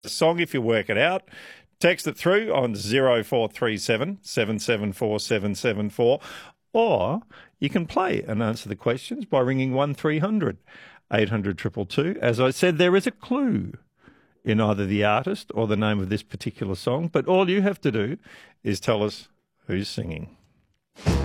the song if you work it out. Text it through on 0437 774 774, or you can play and answer the questions by ringing 1300 800 222. As I said, there is a clue in either the artist or the name of this particular song, but all you have to do is tell us who's singing.